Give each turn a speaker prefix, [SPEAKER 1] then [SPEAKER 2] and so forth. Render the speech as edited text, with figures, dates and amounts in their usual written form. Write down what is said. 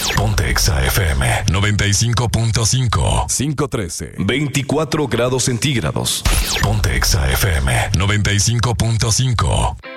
[SPEAKER 1] Ponte Exa FM 95.5.
[SPEAKER 2] 513.
[SPEAKER 1] 24 grados centígrados. Ponte Exa FM 95.5.